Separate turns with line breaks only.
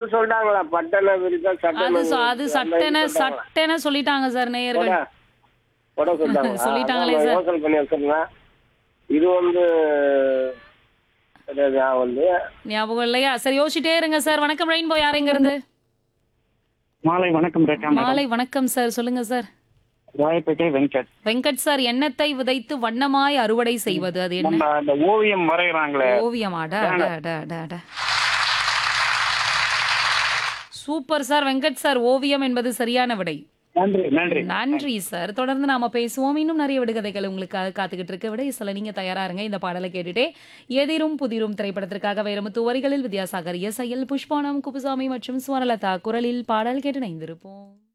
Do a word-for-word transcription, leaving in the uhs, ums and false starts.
சொல்லிட்டாங்களா பட்டனை விரித்தா
அது
சட்டனை
சொ- அது
விரித்து அந்த
சட்டென
இது சொல்லிட்டாங்களா
சட்டென சொல்லிட்டாங்க சார் நேயர்கள்.
போட போட சொல்லிட்டாங்களா அதான்
சொல்லிட்டாங்களே
நான்
சார்.
யோசனை பண்ணி வச்சிருந்தேன் இது வந்து சரியா ஞாபகம் வந்து
ஞாபகம் இல்லையா? சரி யோசிச்சுட்டே இருங்க சார். வணக்கம் ரெயின்போ, யார் எங்க இருந்து?
மாலை வணக்கம் ரேகா மேடம்.
மாலை வணக்கம் சார், சொல்லுங்க சார்.
ராயப்பேட்டை வெங்கட்.
வெங்கட் சார், எண்ணத்தை விதைத்து வண்ணமாய் அறுவடை செய்வது அது என்ன?
நம்ம அந்த ஓவியம் வரைகிறாங்களே
ஓவியமாடா? அட, அட, அட, அட. சூப்பர் சார் வெங்கட் சார், ஓவியம் என்பது சரியான விடை.
நன்றி நன்றி
நன்றி சார். தொடர்ந்து நாம பேசுவோம். இன்னும் நிறைய விடுகதைகள் உங்களுக்காக காத்துக்கிட்டு இருக்க விட சில நீங்க தயாரா இருங்க. இந்த பாடலை கேட்டுட்டே எதிரும் புதிரும் திரைப்படத்திற்காக வைரமுத்து வரிகளில் வித்யாசாகர் இசையில் புஷ்பானம் குப்புசாமி மற்றும் சுவனலதா குரலில் பாடல் கேட்டு இணைந்திருப்போம்.